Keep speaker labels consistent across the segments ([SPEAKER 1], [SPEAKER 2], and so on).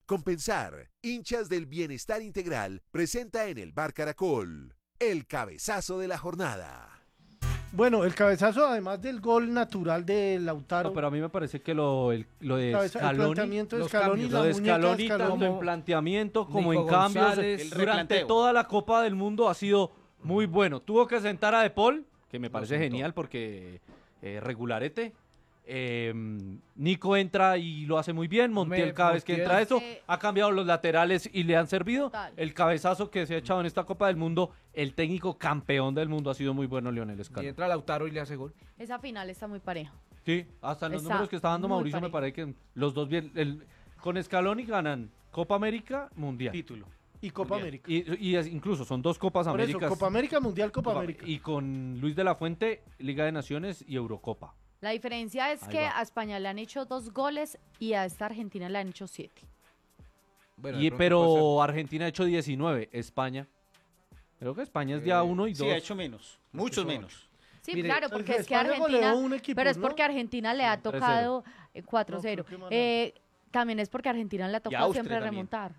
[SPEAKER 1] Compensar, hinchas del bienestar integral, presenta en el Bar Caracol el cabezazo de la jornada.
[SPEAKER 2] Bueno, el cabezazo, además del gol natural de Lautaro.
[SPEAKER 3] No, pero a mí me parece que lo de
[SPEAKER 2] el
[SPEAKER 3] Scaloni,
[SPEAKER 2] planteamiento de Scaloni,
[SPEAKER 3] lo de Scaloni, tanto en
[SPEAKER 2] como
[SPEAKER 3] planteamiento como
[SPEAKER 4] Nico
[SPEAKER 3] en cambios,
[SPEAKER 4] González,
[SPEAKER 3] durante toda la Copa del Mundo ha sido muy bueno. Tuvo que sentar a De Paul, que me parece
[SPEAKER 4] sentó.
[SPEAKER 3] genial porque regularete. Nico entra y lo hace muy bien. Montiel cada vez que entra eso ha cambiado los laterales y le han servido.
[SPEAKER 5] Total.
[SPEAKER 3] El cabezazo que se ha echado en esta Copa del Mundo, el técnico campeón del mundo ha sido muy bueno, Lionel
[SPEAKER 4] Y
[SPEAKER 3] Scaloni.
[SPEAKER 4] entra Lautaro y le hace gol.
[SPEAKER 5] Esa final está muy pareja.
[SPEAKER 3] Sí, hasta en los
[SPEAKER 5] Está
[SPEAKER 3] números que está dando
[SPEAKER 5] muy
[SPEAKER 3] Mauricio me
[SPEAKER 5] parejo.
[SPEAKER 3] parece que los dos bien. Con Scaloni ganan Copa América, Mundial.
[SPEAKER 6] Título.
[SPEAKER 2] y Copa América.
[SPEAKER 3] Incluso son dos Copas
[SPEAKER 2] Por eso,
[SPEAKER 3] Américas.
[SPEAKER 2] Copa América, Mundial, Copa América.
[SPEAKER 3] Y con Luis de la Fuente, Liga de Naciones y Eurocopa.
[SPEAKER 5] La diferencia es
[SPEAKER 3] Ahí
[SPEAKER 5] que
[SPEAKER 3] va.
[SPEAKER 5] a España le han hecho 2 goles y a esta Argentina le han hecho 7.
[SPEAKER 4] Bueno, de pronto puede
[SPEAKER 3] Pero Argentina ha hecho 19, España. Creo que España es ya 1 y 2.
[SPEAKER 6] Sí, ha hecho menos. Muchos menos.
[SPEAKER 5] Sí,
[SPEAKER 4] Mire,
[SPEAKER 5] claro, porque es que
[SPEAKER 2] España goleó
[SPEAKER 5] Argentina,
[SPEAKER 2] un equipo,
[SPEAKER 5] pero es
[SPEAKER 2] ¿no?
[SPEAKER 5] porque Argentina le ha
[SPEAKER 3] 3-0.
[SPEAKER 5] tocado
[SPEAKER 2] No,
[SPEAKER 5] 4-0.
[SPEAKER 2] creo que más
[SPEAKER 5] También es porque Argentina le ha tocado
[SPEAKER 6] Austria
[SPEAKER 5] siempre
[SPEAKER 6] también.
[SPEAKER 5] remontar.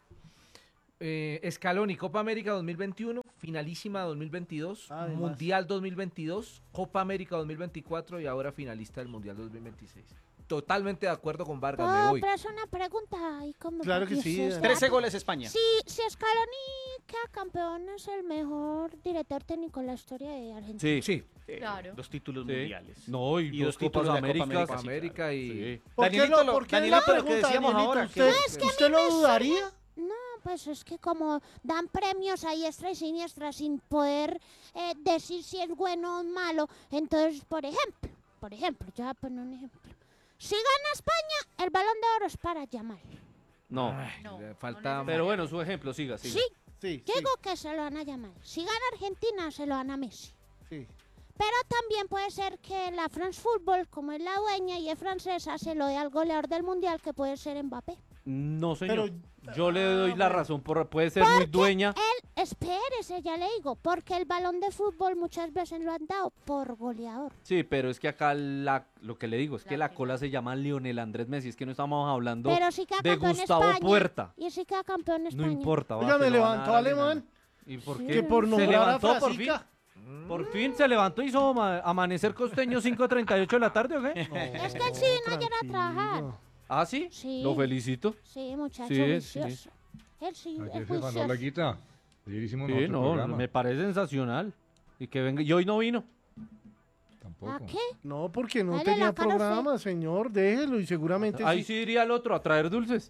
[SPEAKER 4] Scaloni, Copa América 2021, finalísima 2022,
[SPEAKER 2] Además.
[SPEAKER 4] Mundial 2022, Copa América 2024 y ahora finalista del Mundial 2026. Totalmente de acuerdo con Vargas, me voy.
[SPEAKER 7] Pero es una pregunta. ¿Y cómo
[SPEAKER 2] Claro que
[SPEAKER 7] porque
[SPEAKER 2] sí,
[SPEAKER 7] si es
[SPEAKER 6] 13
[SPEAKER 7] la-
[SPEAKER 6] goles España.
[SPEAKER 7] Si Scaloni queda campeón, es el mejor director técnico en la historia de Argentina.
[SPEAKER 4] Sí,
[SPEAKER 5] Claro.
[SPEAKER 6] 2 títulos
[SPEAKER 3] Sí.
[SPEAKER 6] mundiales.
[SPEAKER 3] No, y dos Copas
[SPEAKER 6] títulos de Copa
[SPEAKER 3] Américas.
[SPEAKER 6] América,
[SPEAKER 4] Copa
[SPEAKER 6] sí,
[SPEAKER 4] América y...
[SPEAKER 3] Sí.
[SPEAKER 2] ¿Por qué
[SPEAKER 6] Danielito,
[SPEAKER 2] no? ¿Por qué
[SPEAKER 6] Danielito,
[SPEAKER 2] la
[SPEAKER 6] lo que
[SPEAKER 2] pregunta,
[SPEAKER 6] decíamos
[SPEAKER 2] Danielito?
[SPEAKER 6] ahora,
[SPEAKER 2] ¿Usted,
[SPEAKER 6] que-
[SPEAKER 7] es que a mí
[SPEAKER 2] ¿usted lo
[SPEAKER 7] me
[SPEAKER 2] dudaría?
[SPEAKER 7] No, pues es que como dan premios a diestra y siniestra sin poder decir si es bueno o malo, entonces, por ejemplo, yo voy a poner un ejemplo. Si gana España, el Balón de Oro es para Yamal.
[SPEAKER 3] No.
[SPEAKER 4] Ay,
[SPEAKER 5] No,
[SPEAKER 4] le
[SPEAKER 5] no
[SPEAKER 4] falta...
[SPEAKER 3] Pero bueno, su ejemplo, siga.
[SPEAKER 7] Sí,
[SPEAKER 2] Sí,
[SPEAKER 7] digo que se lo van a Yamal. Si gana Argentina, se lo dan a Messi.
[SPEAKER 2] sí.
[SPEAKER 7] Pero también puede ser que la France Football, como es la dueña y es francesa, se lo dé al goleador del Mundial, que puede ser Mbappé.
[SPEAKER 3] No, señor.
[SPEAKER 2] Pero-
[SPEAKER 3] Yo le doy la
[SPEAKER 2] bueno.
[SPEAKER 3] razón. Puede ser muy dueña.
[SPEAKER 7] Espérese, ya le digo, porque el balón de fútbol muchas veces lo han dado por goleador.
[SPEAKER 3] Sí, pero es que acá lo que le digo es que la cola se llama Lionel Andrés Messi. Es que no estamos hablando
[SPEAKER 7] Pero si queda
[SPEAKER 3] de
[SPEAKER 7] campeón
[SPEAKER 3] Gustavo
[SPEAKER 7] España.
[SPEAKER 3] Puerta.
[SPEAKER 7] Y si queda campeón España.
[SPEAKER 3] No importa.
[SPEAKER 2] Oiga,
[SPEAKER 3] se
[SPEAKER 2] me
[SPEAKER 3] lo van a
[SPEAKER 2] levantó
[SPEAKER 3] dar al
[SPEAKER 2] Alemán.
[SPEAKER 3] enano. ¿Y por
[SPEAKER 7] Sí.
[SPEAKER 3] qué?
[SPEAKER 2] Que por
[SPEAKER 3] Se
[SPEAKER 2] nombrar a
[SPEAKER 3] levantó por fin.
[SPEAKER 2] Frasica.
[SPEAKER 3] Por fin se levantó y hizo amanecer costeño 5:38 de la tarde, ¿o qué?
[SPEAKER 7] Es que él sí vino ayer a trabajar.
[SPEAKER 3] ¿Ah, sí?
[SPEAKER 7] Sí.
[SPEAKER 3] Lo felicito.
[SPEAKER 7] Sí, muchacho
[SPEAKER 3] Sí,
[SPEAKER 7] vicioso. Él sí,
[SPEAKER 8] Ayer
[SPEAKER 7] es
[SPEAKER 8] se ganó la
[SPEAKER 7] juicioso.
[SPEAKER 8] guita. Ayer hicimos
[SPEAKER 3] Sí,
[SPEAKER 8] nuestro
[SPEAKER 3] no,
[SPEAKER 8] programa.
[SPEAKER 3] me parece sensacional. Y que venga. Y hoy no vino.
[SPEAKER 8] Tampoco.
[SPEAKER 7] ¿A qué?
[SPEAKER 2] No, porque no
[SPEAKER 7] Dale
[SPEAKER 2] tenía
[SPEAKER 7] la cara a usted.
[SPEAKER 2] programa, señor. Déjelo y seguramente
[SPEAKER 3] Ahí
[SPEAKER 2] sí.
[SPEAKER 3] sí iría el otro a traer dulces.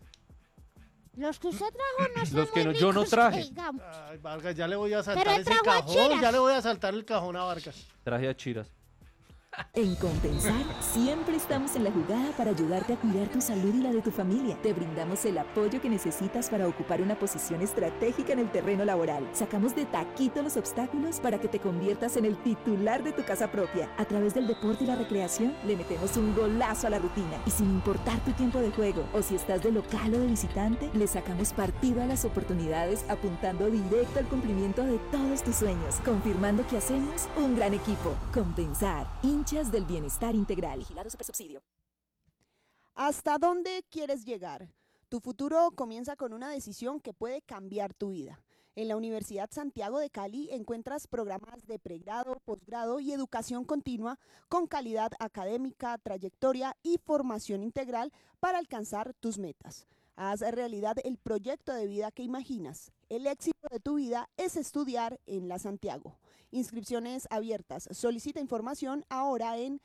[SPEAKER 7] Los que usted trajo no están
[SPEAKER 3] Los que
[SPEAKER 7] muy
[SPEAKER 3] yo no
[SPEAKER 7] ricos,
[SPEAKER 3] traje.
[SPEAKER 7] que digamos.
[SPEAKER 2] Ay, Vargas, ya le voy a saltar
[SPEAKER 7] Pero él
[SPEAKER 2] ese
[SPEAKER 7] trajo a
[SPEAKER 2] cajón.
[SPEAKER 7] Chiras.
[SPEAKER 2] Ya le voy a saltar el cajón a Vargas.
[SPEAKER 3] Traje a Chiras.
[SPEAKER 9] En Compensar, siempre estamos en la jugada para ayudarte a cuidar tu salud y la de tu familia. Te brindamos el apoyo que necesitas para ocupar una posición estratégica en el terreno laboral. Sacamos de taquito los obstáculos para que te conviertas en el titular de tu casa propia. A través del deporte y la recreación, le metemos un golazo a la rutina. Y sin importar tu tiempo de juego, o si estás de local o de visitante, le sacamos partido a las oportunidades apuntando directo al cumplimiento de todos tus sueños, confirmando que hacemos un gran equipo. Compensar, hinchas del bienestar integral. Vigilado Supersubsidio.
[SPEAKER 10] ¿Hasta dónde quieres llegar? Tu futuro comienza con una decisión que puede cambiar tu vida. En la Universidad Santiago de Cali encuentras programas de pregrado, posgrado y educación continua con calidad académica, trayectoria y formación integral para alcanzar tus metas. Haz realidad el proyecto de vida que imaginas. El éxito de tu vida es estudiar en la Santiago. Inscripciones abiertas. Solicita información ahora en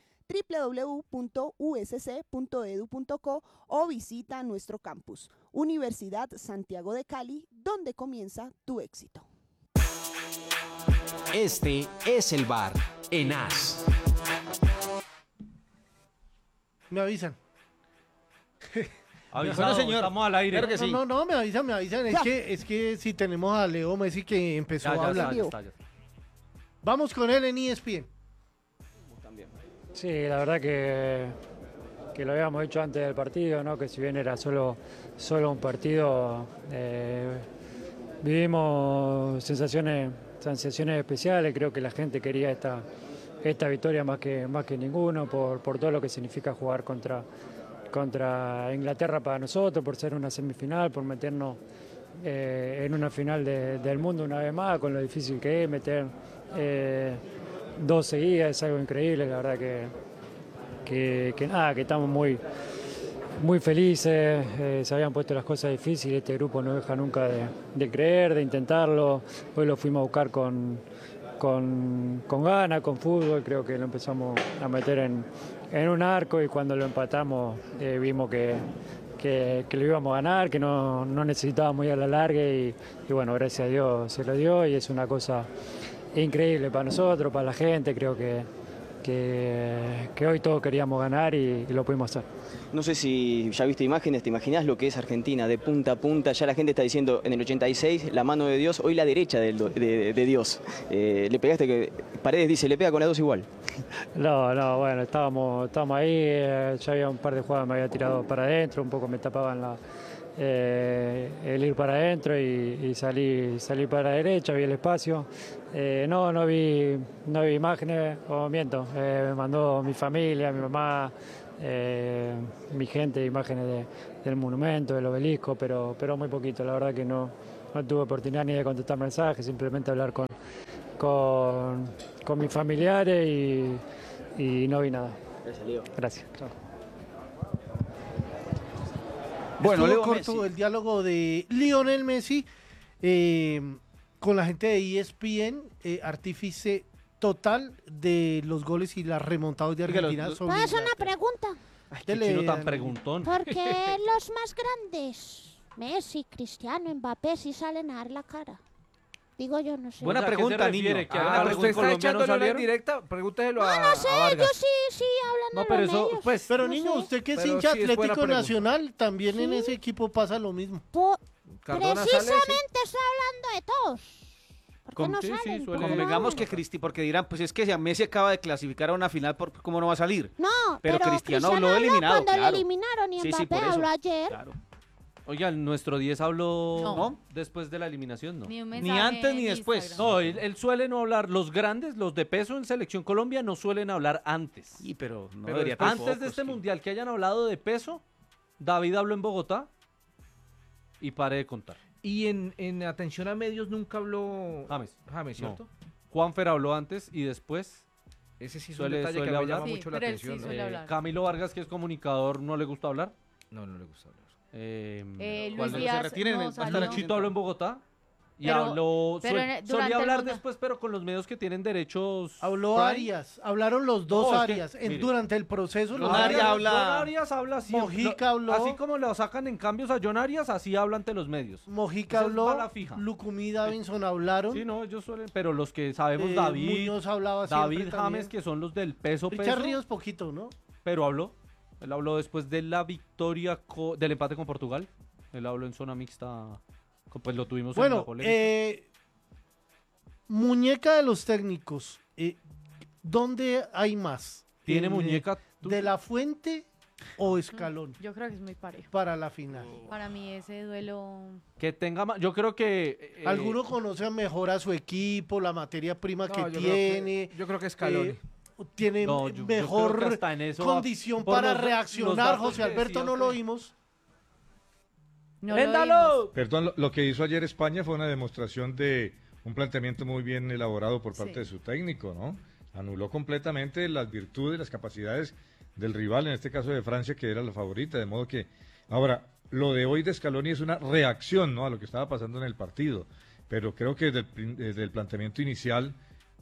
[SPEAKER 10] www.usc.edu.co o visita nuestro campus. Universidad Santiago de Cali, donde comienza tu éxito.
[SPEAKER 11] Este es el bar en AS.
[SPEAKER 2] Me avisan.
[SPEAKER 3] Avisado,
[SPEAKER 6] señor.
[SPEAKER 3] estamos al aire.
[SPEAKER 6] Claro que sí.
[SPEAKER 2] No, me avisan. Es que si tenemos a Leo Messi que empezó a hablar.
[SPEAKER 3] Ya está.
[SPEAKER 2] Vamos con él en ESPN.
[SPEAKER 12] Sí, la verdad que lo habíamos hecho antes del partido, ¿no? Que si bien era solo un partido, vivimos sensaciones especiales. Creo que la gente quería esta victoria más que ninguno por todo lo que significa jugar contra contra Inglaterra para nosotros, por ser una semifinal, por meternos en una final del mundo una vez más, con lo difícil que es meter 2 seguidas, es algo increíble, la verdad que estamos muy felices, se habían puesto las cosas difíciles, este grupo no deja nunca de creer, de intentarlo, hoy lo fuimos a buscar con ganas, con fútbol, creo que lo empezamos a meter en un arco y cuando lo empatamos vimos que lo íbamos a ganar, que no necesitábamos ir a la larga y bueno, gracias a Dios se lo dio y es una cosa increíble para nosotros, para la gente, creo que hoy todos queríamos ganar y lo pudimos hacer.
[SPEAKER 13] No sé si ya viste imágenes, ¿te imaginás lo que es Argentina de punta a punta? Ya la gente está diciendo en el 86 la mano de Dios, hoy la derecha de Dios. Le pegaste que Paredes dice, le pega con las dos igual.
[SPEAKER 12] No, bueno, estábamos ahí, ya había un par de jugadas, me había tirado para adentro, un poco me tapaban el ir para adentro y salí para la derecha, vi el espacio. No vi imágenes, o miento, me mandó mi familia, mi mamá, mi gente, imágenes del monumento, del obelisco, pero muy poquito, la verdad que no tuve oportunidad ni de contestar mensajes, simplemente hablar con mis familiares y no vi nada.
[SPEAKER 13] Gracias, Leo.
[SPEAKER 12] Gracias. Chao.
[SPEAKER 2] Bueno, Leo corto Messi. El diálogo de Lionel Messi con la gente de ESPN, artífice total de los goles y las remontadas de Argentina.
[SPEAKER 7] ¿Puedo hacer una pregunta?
[SPEAKER 3] Ay, qué chino tan preguntón.
[SPEAKER 7] Porque los más grandes, Messi, Cristiano, Mbappé, sí salen a dar la cara. Digo yo, no sé.
[SPEAKER 6] Buena pregunta, niño.
[SPEAKER 4] ¿Usted está echándole una indirecta? Pregúnteselo a
[SPEAKER 7] no sé,
[SPEAKER 4] Vargas.
[SPEAKER 7] yo sí hablando
[SPEAKER 3] No, pero eso,
[SPEAKER 7] medios,
[SPEAKER 3] pues...
[SPEAKER 2] Pero
[SPEAKER 7] no
[SPEAKER 2] niño,
[SPEAKER 7] sé.
[SPEAKER 2] usted que es
[SPEAKER 4] Pero
[SPEAKER 2] hincha
[SPEAKER 4] sí es buena
[SPEAKER 2] Atlético
[SPEAKER 4] pregunta.
[SPEAKER 2] Nacional, también en ese equipo pasa lo mismo.
[SPEAKER 4] Cardona
[SPEAKER 7] Precisamente está hablando de todos. ¿Por qué no salen? ¿Por qué no
[SPEAKER 6] Convengamos
[SPEAKER 7] hablan?
[SPEAKER 6] que porque dirán, pues es que si a Messi acaba de clasificar a una final, ¿cómo no va a salir?
[SPEAKER 7] No,
[SPEAKER 6] pero Cristiano habló eliminado,
[SPEAKER 7] cuando
[SPEAKER 6] claro.
[SPEAKER 7] le eliminaron y
[SPEAKER 6] Sí,
[SPEAKER 7] Mbappé
[SPEAKER 6] por eso.
[SPEAKER 7] habló ayer.
[SPEAKER 6] Claro.
[SPEAKER 3] Oiga, nuestro 10 habló
[SPEAKER 5] No.
[SPEAKER 3] después de la eliminación, ¿no?
[SPEAKER 5] Ni un
[SPEAKER 6] Ni
[SPEAKER 5] mensaje
[SPEAKER 6] antes ni
[SPEAKER 5] en
[SPEAKER 6] después.
[SPEAKER 5] Instagram.
[SPEAKER 3] No, él suele no hablar. Los grandes, los de peso en Selección Colombia, no suelen hablar antes.
[SPEAKER 6] Sí, pero no
[SPEAKER 3] Pero
[SPEAKER 6] debería
[SPEAKER 3] antes
[SPEAKER 6] tampoco,
[SPEAKER 3] de este
[SPEAKER 6] es que-
[SPEAKER 3] mundial que hayan hablado de peso, David habló en Bogotá y paré de contar.
[SPEAKER 4] Y en atención a medios nunca habló
[SPEAKER 3] James,
[SPEAKER 4] ¿cierto?
[SPEAKER 3] No. Juanfer habló antes y después.
[SPEAKER 4] Ese sí es un detalle que a mí me llama mucho la
[SPEAKER 5] pero él sí
[SPEAKER 4] atención. ¿no?
[SPEAKER 5] suele hablar.
[SPEAKER 3] Camilo Vargas, que es comunicador, ¿no le gusta hablar?
[SPEAKER 4] No le gusta hablar.
[SPEAKER 5] Luis
[SPEAKER 3] ¿cuál de-
[SPEAKER 5] Díaz
[SPEAKER 6] se retiren
[SPEAKER 5] no
[SPEAKER 6] en el-
[SPEAKER 5] salió.
[SPEAKER 3] Nachito habló en Bogotá y
[SPEAKER 5] Pero-
[SPEAKER 3] habló.
[SPEAKER 5] pero
[SPEAKER 3] Solía
[SPEAKER 5] durante el
[SPEAKER 3] hablar
[SPEAKER 5] mundial.
[SPEAKER 3] después, pero con los medios que tienen derechos.
[SPEAKER 2] Habló
[SPEAKER 3] Prime.
[SPEAKER 2] Arias, hablaron los dos
[SPEAKER 3] No, es que,
[SPEAKER 2] Arias.
[SPEAKER 3] mire.
[SPEAKER 2] Durante el proceso,
[SPEAKER 6] John
[SPEAKER 2] los
[SPEAKER 6] Arias habla-
[SPEAKER 3] John Arias habla así.
[SPEAKER 2] Mojica habló.
[SPEAKER 3] Así como lo sacan en cambios a John Arias, así habla ante los medios.
[SPEAKER 2] Mojica
[SPEAKER 3] Esa es
[SPEAKER 2] habló,
[SPEAKER 3] bala fija.
[SPEAKER 2] Lucumí y Davinson hablaron.
[SPEAKER 3] Sí, no, ellos suelen, pero los que sabemos,
[SPEAKER 2] Muñoz hablaba siempre
[SPEAKER 3] David
[SPEAKER 2] también.
[SPEAKER 3] James, que son los del peso,
[SPEAKER 2] Richard Ríos poquito, ¿no?
[SPEAKER 3] pero habló. Él habló después de la victoria, del empate con Portugal. Él habló en zona mixta, pues lo tuvimos en la
[SPEAKER 2] Bueno,
[SPEAKER 3] polémica.
[SPEAKER 2] muñeca de los técnicos. ¿Dónde hay más?
[SPEAKER 3] ¿Tiene muñeca?
[SPEAKER 2] ¿De la Fuente o Escalón?
[SPEAKER 5] Yo creo que es muy parejo.
[SPEAKER 2] Para la final.
[SPEAKER 5] Para mí ese duelo...
[SPEAKER 3] Que tenga más, yo creo que...
[SPEAKER 2] ¿Alguno conoce mejor a su equipo, la materia prima
[SPEAKER 4] No,
[SPEAKER 2] que
[SPEAKER 4] yo creo
[SPEAKER 2] tiene?
[SPEAKER 4] yo creo que Scaloni.
[SPEAKER 2] Tiene
[SPEAKER 3] No, yo creo
[SPEAKER 2] mejor
[SPEAKER 3] que hasta en eso,
[SPEAKER 2] condición
[SPEAKER 3] por
[SPEAKER 2] para
[SPEAKER 3] los
[SPEAKER 2] reaccionar.
[SPEAKER 3] datos
[SPEAKER 2] José
[SPEAKER 3] que
[SPEAKER 2] Alberto
[SPEAKER 3] decían
[SPEAKER 2] no
[SPEAKER 3] que-
[SPEAKER 2] lo oímos.
[SPEAKER 5] No lo
[SPEAKER 3] ¡Véndalo!
[SPEAKER 5] vimos.
[SPEAKER 8] Perdón, lo que hizo ayer España fue una demostración de un planteamiento muy bien elaborado por parte
[SPEAKER 5] Sí.
[SPEAKER 8] de su técnico, ¿no? Anuló completamente las virtudes, las capacidades del rival, en este caso de Francia, que era la favorita, de modo que... Ahora, lo de hoy de Scaloni es una reacción, ¿no?, a lo que estaba pasando en el partido, pero creo que desde el planteamiento inicial,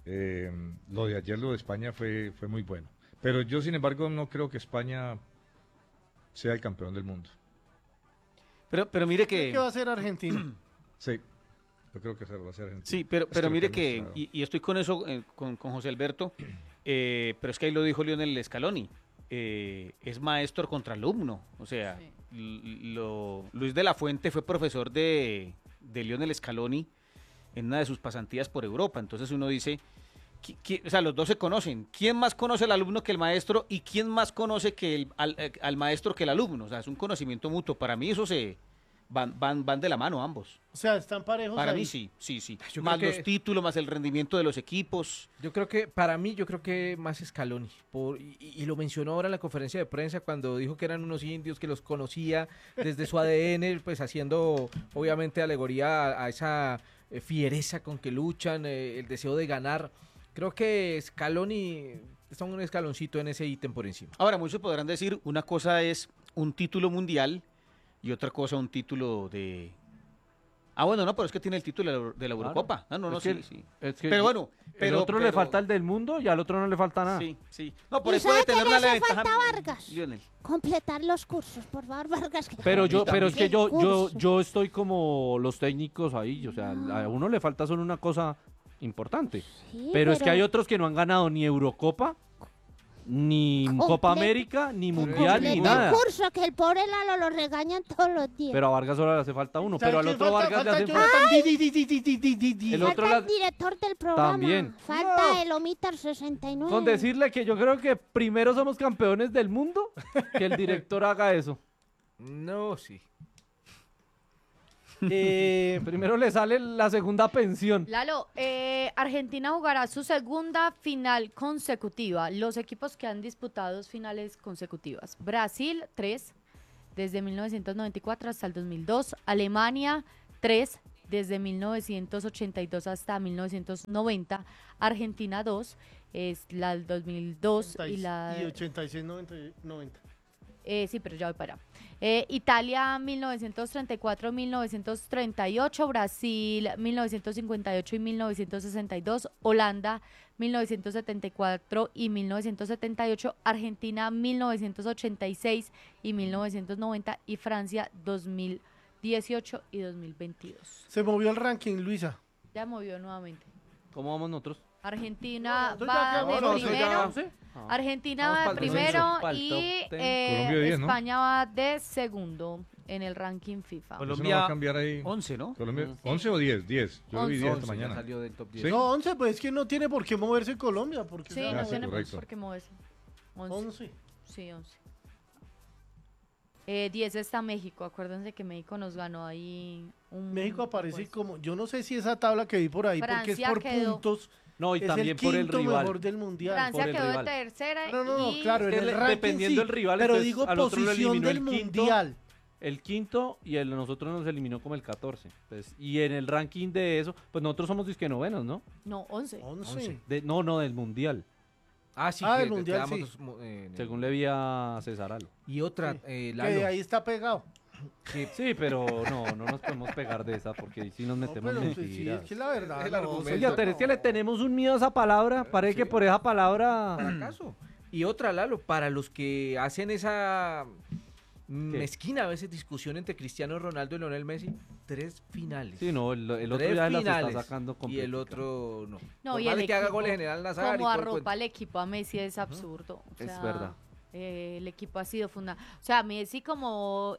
[SPEAKER 8] lo de ayer, lo de España fue muy bueno. Pero yo, sin embargo, no creo que España sea el campeón del mundo.
[SPEAKER 6] Pero mire
[SPEAKER 2] ¿Qué va a ser Argentina?
[SPEAKER 8] Sí, yo creo que se va a hacer Argentina.
[SPEAKER 6] Sí, pero
[SPEAKER 8] Es lo
[SPEAKER 6] mire
[SPEAKER 8] hemos
[SPEAKER 6] que,
[SPEAKER 8] hablado.
[SPEAKER 6] y estoy con eso, con José Alberto, pero es que ahí lo dijo Lionel Scaloni, es maestro contra alumno, o sea, Luis de la Fuente fue profesor de Lionel Scaloni en una de sus pasantías por Europa, entonces uno dice, o sea, los dos se conocen, ¿quién más conoce al alumno que el maestro y quién más conoce que al maestro que el alumno? O sea, es un conocimiento mutuo, para mí eso se van de la mano ambos.
[SPEAKER 2] O sea, están parejos
[SPEAKER 6] Para
[SPEAKER 2] ahí.
[SPEAKER 6] mí sí.
[SPEAKER 4] Yo
[SPEAKER 6] Más
[SPEAKER 4] creo que-
[SPEAKER 6] los títulos, más el rendimiento de los equipos.
[SPEAKER 4] Yo creo que más Scaloni. Y lo mencionó ahora en la conferencia de prensa cuando dijo que eran unos indios, que los conocía desde su ADN, pues haciendo obviamente alegoría a esa fiereza con que luchan, el deseo de ganar. Creo que Scaloni está un escaloncito en ese ítem por encima.
[SPEAKER 6] Ahora, muchos podrán decir, una cosa es un título mundial y otra cosa un título de... bueno, no, pero es que tiene el título de la Eurocopa. No,
[SPEAKER 3] Es que-
[SPEAKER 6] sí.
[SPEAKER 3] es que
[SPEAKER 6] Pero bueno,
[SPEAKER 3] el otro le falta el del mundo y al otro no le falta nada.
[SPEAKER 6] Sí. No, por
[SPEAKER 7] ¿Y
[SPEAKER 6] eso
[SPEAKER 7] sabe
[SPEAKER 6] puede
[SPEAKER 7] qué
[SPEAKER 6] tener
[SPEAKER 7] le
[SPEAKER 6] la
[SPEAKER 7] hace
[SPEAKER 6] ventaja.
[SPEAKER 7] falta a Vargas?
[SPEAKER 6] Lionel.
[SPEAKER 7] Completar los cursos, por favor, Vargas.
[SPEAKER 3] Pero es que
[SPEAKER 7] Cursos.
[SPEAKER 3] yo estoy como los técnicos ahí, o sea, a uno le falta solo una cosa importante.
[SPEAKER 7] Sí,
[SPEAKER 3] pero es que
[SPEAKER 7] pero-
[SPEAKER 3] hay otros que no han ganado ni Eurocopa, ni Copa América, ni Mundial, ni
[SPEAKER 7] Completo
[SPEAKER 3] nada.
[SPEAKER 7] el curso, que el pobre Lalo lo regañan todos los días.
[SPEAKER 3] Pero a Vargas solo le hace falta uno,
[SPEAKER 2] ¿Sabe
[SPEAKER 3] pero al
[SPEAKER 2] quién
[SPEAKER 3] otro
[SPEAKER 2] falta?
[SPEAKER 3] Vargas le hace
[SPEAKER 2] Falta
[SPEAKER 3] falta...
[SPEAKER 2] Jonathan
[SPEAKER 3] El otro
[SPEAKER 7] Falta
[SPEAKER 3] la-
[SPEAKER 7] el director del programa.
[SPEAKER 3] También.
[SPEAKER 7] Falta el Omitar 69.
[SPEAKER 3] Con decirle que yo creo que primero somos campeones del mundo, que el director haga eso.
[SPEAKER 4] No, sí.
[SPEAKER 3] Primero le sale la segunda pensión.
[SPEAKER 5] Lalo, Argentina jugará su segunda final consecutiva. Los equipos que han disputado 2 finales consecutivas. Brasil, 3, desde 1994 hasta el 2002. Alemania, 3, desde 1982 hasta 1990. Argentina, 2, es la del 2002 y la...
[SPEAKER 2] Y 86, 90.
[SPEAKER 5] Sí, pero ya voy para allá. Italia 1934-1938, Brasil 1958 y 1962, Holanda 1974 y 1978, Argentina 1986 y 1990 y Francia 2018 y 2022.
[SPEAKER 2] Se movió el ranking, Luisa.
[SPEAKER 5] Ya movió nuevamente.
[SPEAKER 3] ¿Cómo vamos nosotros?
[SPEAKER 5] Argentina
[SPEAKER 2] nosotros
[SPEAKER 5] va
[SPEAKER 2] ya
[SPEAKER 5] de
[SPEAKER 2] quedamos-
[SPEAKER 5] primero.
[SPEAKER 3] ¿Sí?
[SPEAKER 5] Argentina
[SPEAKER 3] Vamos
[SPEAKER 5] va de
[SPEAKER 3] pa'l
[SPEAKER 5] primero
[SPEAKER 3] descenso. Pa'l
[SPEAKER 5] y
[SPEAKER 3] top ten.
[SPEAKER 8] Colombia 10, ¿no?
[SPEAKER 5] España va de segundo en el ranking FIFA.
[SPEAKER 8] Eso no va a cambiar ahí.
[SPEAKER 6] 11, ¿no?
[SPEAKER 8] Colombia, 11 o 10, 10. Yo lo vi 10 esta
[SPEAKER 4] 11, ya
[SPEAKER 8] mañana.
[SPEAKER 4] salió del top 10.
[SPEAKER 8] ¿Sí?
[SPEAKER 2] No, 11, pues es que no tiene por qué moverse Colombia. Porque
[SPEAKER 5] Sí,
[SPEAKER 8] Ah,
[SPEAKER 5] no
[SPEAKER 8] sí,
[SPEAKER 5] tenemos
[SPEAKER 8] correcto.
[SPEAKER 5] por qué moverse.
[SPEAKER 2] 11.
[SPEAKER 5] Sí, 11. 10 está México. Acuérdense que México nos ganó ahí un...
[SPEAKER 2] México aparece
[SPEAKER 5] pues,
[SPEAKER 2] como, yo no sé si esa tabla que vi por ahí, porque es
[SPEAKER 5] Francia
[SPEAKER 2] por
[SPEAKER 5] quedó-
[SPEAKER 2] puntos.
[SPEAKER 3] No, y
[SPEAKER 2] es
[SPEAKER 3] también
[SPEAKER 2] el
[SPEAKER 3] por el
[SPEAKER 2] quinto
[SPEAKER 3] rival.
[SPEAKER 2] mejor del mundial.
[SPEAKER 5] Francia
[SPEAKER 3] por el
[SPEAKER 5] quedó
[SPEAKER 3] rival.
[SPEAKER 5] de tercera
[SPEAKER 2] No,
[SPEAKER 5] y...
[SPEAKER 2] claro, en
[SPEAKER 3] Es que
[SPEAKER 2] el ranking
[SPEAKER 3] dependiendo
[SPEAKER 2] sí,
[SPEAKER 3] del rival,
[SPEAKER 2] pero
[SPEAKER 3] entonces,
[SPEAKER 2] digo
[SPEAKER 3] al otro lo
[SPEAKER 2] posición
[SPEAKER 3] eliminó
[SPEAKER 2] del
[SPEAKER 3] el quinto,
[SPEAKER 2] mundial.
[SPEAKER 3] El quinto y nosotros nos eliminó como el 14. Pues, y en el ranking de eso, pues nosotros somos disque novenos, ¿no?
[SPEAKER 5] No, 11.
[SPEAKER 2] 11.
[SPEAKER 3] No, del mundial.
[SPEAKER 4] Ah, sí,
[SPEAKER 2] Ah,
[SPEAKER 4] que
[SPEAKER 2] del mundial,
[SPEAKER 4] quedamos,
[SPEAKER 2] sí.
[SPEAKER 3] Según le vi a César Alo.
[SPEAKER 4] Y otra,
[SPEAKER 2] Que
[SPEAKER 4] Lalo.
[SPEAKER 2] ahí está pegado.
[SPEAKER 3] Sí, pero no nos podemos pegar de esa porque si nos metemos
[SPEAKER 2] Pero
[SPEAKER 3] en
[SPEAKER 2] sí,
[SPEAKER 3] mentiras.
[SPEAKER 2] es que la verdad.
[SPEAKER 4] El
[SPEAKER 2] no,
[SPEAKER 4] argumento.
[SPEAKER 3] Oiga, pero es que le tenemos un miedo a esa palabra. Parece que por esa palabra...
[SPEAKER 4] Fracaso. Y otra, Lalo, para los que hacen esa mezquina a veces discusión entre Cristiano Ronaldo y Lionel Messi, 3 finales.
[SPEAKER 3] Sí, no, el otro
[SPEAKER 4] 3
[SPEAKER 3] ya las está
[SPEAKER 4] finales,
[SPEAKER 3] sacando
[SPEAKER 4] y el
[SPEAKER 3] completica.
[SPEAKER 4] otro no.
[SPEAKER 5] No,
[SPEAKER 4] Por
[SPEAKER 5] y
[SPEAKER 4] más
[SPEAKER 5] el
[SPEAKER 4] de que haga
[SPEAKER 5] equipo,
[SPEAKER 4] goles General Nazar y
[SPEAKER 5] como
[SPEAKER 4] todo el
[SPEAKER 5] arropa
[SPEAKER 4] cuento.
[SPEAKER 5] al equipo a Messi es absurdo. O
[SPEAKER 3] Es
[SPEAKER 5] sea,
[SPEAKER 3] verdad.
[SPEAKER 5] El equipo ha sido fundamental. O sea, Messi como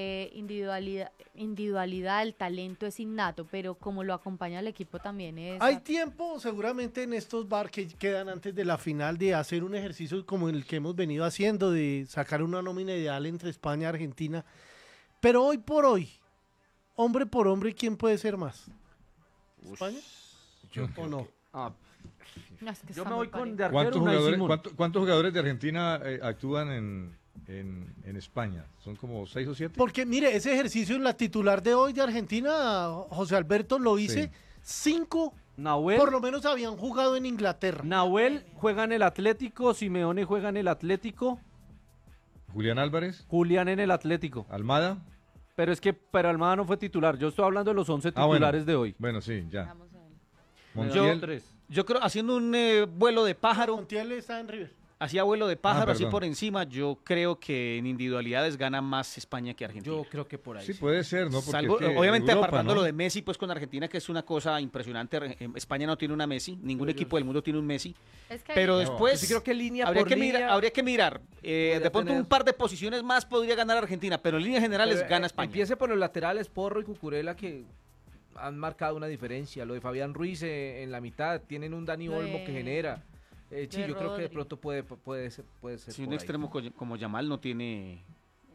[SPEAKER 5] individualidad, el talento es innato, pero como lo acompaña el equipo también es...
[SPEAKER 2] Hay tiempo seguramente en estos bar que quedan antes de la final de hacer un ejercicio como el que hemos venido haciendo, de sacar una nómina ideal entre España y Argentina. Pero hoy por hoy, hombre por hombre, ¿quién puede ser más? ¿España? ¿O no?
[SPEAKER 5] No, es que
[SPEAKER 3] Yo
[SPEAKER 5] está
[SPEAKER 3] me
[SPEAKER 5] muy
[SPEAKER 3] voy con
[SPEAKER 5] parejo.
[SPEAKER 3] de arquero
[SPEAKER 8] ¿Cuántos
[SPEAKER 3] Unai
[SPEAKER 8] jugadores,
[SPEAKER 3] Simón.
[SPEAKER 8] cuántos jugadores de Argentina actúan en España? ¿Son como 6 o 7?
[SPEAKER 2] Porque mire, ese ejercicio en la titular de hoy de Argentina, José Alberto, lo hice.
[SPEAKER 8] Sí.
[SPEAKER 2] 5
[SPEAKER 3] Nahuel,
[SPEAKER 2] por lo menos habían jugado en Inglaterra.
[SPEAKER 3] Nahuel juega en el Atlético, Simeone juega en el Atlético,
[SPEAKER 8] Julián Álvarez,
[SPEAKER 3] Julián en el Atlético.
[SPEAKER 8] Almada.
[SPEAKER 3] Pero Almada no fue titular. Yo estoy hablando de los 11
[SPEAKER 8] Ah, bueno.
[SPEAKER 3] titulares de hoy.
[SPEAKER 8] Bueno, sí, ya.
[SPEAKER 5] Vamos a ver.
[SPEAKER 8] Montiel.
[SPEAKER 6] Yo creo, haciendo un vuelo de pájaro,
[SPEAKER 2] Montiel está en River.
[SPEAKER 6] hacía vuelo de pájaro, así
[SPEAKER 8] perdón.
[SPEAKER 6] por encima, yo creo que en individualidades gana más España que Argentina.
[SPEAKER 4] Yo creo que por ahí.
[SPEAKER 8] Sí, puede ser, ¿no? Porque
[SPEAKER 6] Salvo,
[SPEAKER 8] es que
[SPEAKER 6] obviamente
[SPEAKER 8] Europa,
[SPEAKER 6] apartando
[SPEAKER 8] ¿no?
[SPEAKER 6] lo de Messi, pues con Argentina, que es una cosa impresionante. España no tiene una Messi, ningún equipo del mundo tiene un Messi.
[SPEAKER 5] Es que
[SPEAKER 6] Pero
[SPEAKER 5] hay-
[SPEAKER 6] después
[SPEAKER 4] Yo sí creo que línea
[SPEAKER 6] habría
[SPEAKER 4] por
[SPEAKER 6] que,
[SPEAKER 4] línea
[SPEAKER 6] habría que mirar. De pronto
[SPEAKER 4] tener-
[SPEAKER 6] un par de posiciones más podría ganar Argentina, pero en líneas generales
[SPEAKER 4] Pero,
[SPEAKER 6] gana España.
[SPEAKER 4] Empiece por los laterales, Porro y Cucurella, que han marcado una diferencia. Lo de Fabián Ruiz en la mitad, tienen un Dani
[SPEAKER 5] Lo
[SPEAKER 4] Olmo
[SPEAKER 5] de-
[SPEAKER 4] que genera. Sí,
[SPEAKER 5] de
[SPEAKER 4] yo creo que de
[SPEAKER 5] Rodri.
[SPEAKER 4] pronto puede ser
[SPEAKER 6] Si un
[SPEAKER 4] por ahí.
[SPEAKER 6] extremo como Yamal no tiene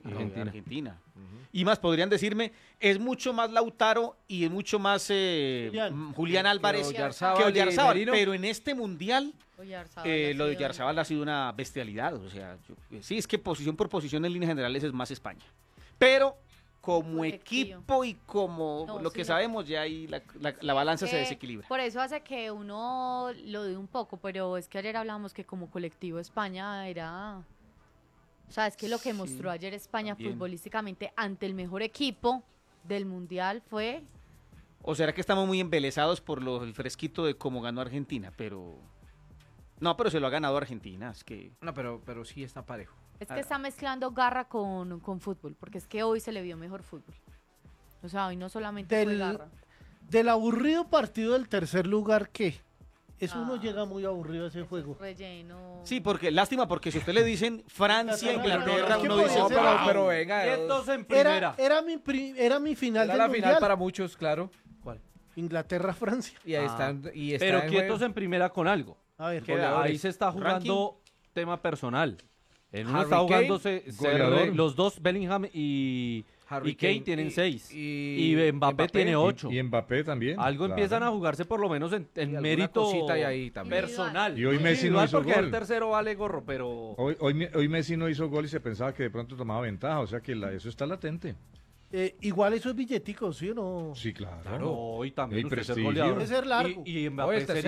[SPEAKER 6] Argentina. Y más podrían decirme, es mucho más Lautaro y es mucho más Julián Álvarez que Oyarzábal, pero en este mundial lo de Oyarzábal ha sido una bestialidad. O sea, sí, es que posición por posición en líneas generales es más España. Pero como equipo y como lo que sabemos, ya ahí la balanza se desequilibra.
[SPEAKER 5] Por eso hace que uno lo dude un poco, pero es que ayer hablábamos que como colectivo España era... O sea, es que lo que mostró ayer España futbolísticamente ante el mejor equipo del Mundial fue...
[SPEAKER 6] ¿O será que estamos muy embelesados por el fresquito de cómo ganó Argentina? Pero... No, pero se lo ha ganado Argentina, es que...
[SPEAKER 4] No, pero sí está parejo.
[SPEAKER 5] Es que está mezclando garra con fútbol, porque es que hoy se le vio mejor fútbol. O sea, hoy no solamente fue garra.
[SPEAKER 2] Del aburrido partido del tercer lugar, ¿qué? Uno llega muy aburrido a ese juego.
[SPEAKER 5] Relleno.
[SPEAKER 6] Sí, lástima, porque si usted le dicen Francia, Inglaterra, uno dice...
[SPEAKER 4] pero venga.
[SPEAKER 3] Quietos en primera.
[SPEAKER 2] Era mi final del
[SPEAKER 4] la
[SPEAKER 2] mundial.
[SPEAKER 4] Final para muchos, claro.
[SPEAKER 3] ¿Cuál?
[SPEAKER 2] Inglaterra-Francia.
[SPEAKER 4] Y ahí están.
[SPEAKER 3] Pero quietos en primera con algo.
[SPEAKER 2] A ver,
[SPEAKER 3] ahí se está jugando tema personal. En uno
[SPEAKER 4] Harry
[SPEAKER 3] está jugando
[SPEAKER 4] Kane,
[SPEAKER 3] los dos, Bellingham y Kane tienen 6. Y Mbappé tiene 8.
[SPEAKER 8] Y Mbappé también.
[SPEAKER 3] Algo empiezan a jugarse por lo menos en mérito
[SPEAKER 4] ahí
[SPEAKER 3] personal.
[SPEAKER 8] Y hoy Messi no hizo
[SPEAKER 3] porque
[SPEAKER 8] gol.
[SPEAKER 3] el tercero vale gorro, pero...
[SPEAKER 8] Hoy Messi no hizo gol y se pensaba que de pronto tomaba ventaja. O sea que eso está latente.
[SPEAKER 2] Igual eso es billetico, ¿sí o no?
[SPEAKER 8] Sí, claro.
[SPEAKER 3] No, y también
[SPEAKER 8] Y
[SPEAKER 3] usted ser
[SPEAKER 8] prestigio.
[SPEAKER 3] goleador.
[SPEAKER 2] Es ser largo.
[SPEAKER 3] Y Mbappé sería